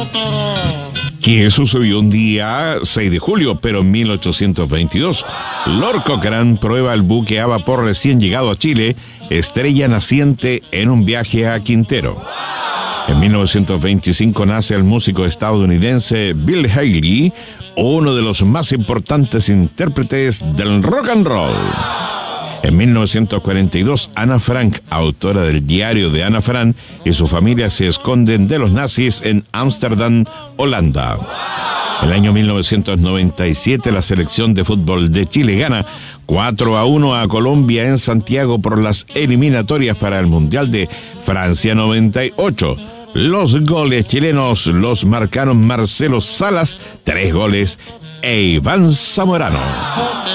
Que sucedió un día 6 de julio, pero en 1822. Lord Cochrane prueba el buque a vapor recién llegado a Chile, estrella naciente en un viaje a Quintero. En 1925 nace el músico estadounidense Bill Haley, uno de los más importantes intérpretes del rock and roll. En 1942, Ana Frank, autora del diario de Ana Frank, y su familia se esconden de los nazis en Ámsterdam, Holanda. El año 1997, la selección de fútbol de Chile gana 4-1 a Colombia en Santiago por las eliminatorias para el Mundial de Francia 98. Los goles chilenos los marcaron Marcelo Salas, 3 goles, e Iván Zamorano.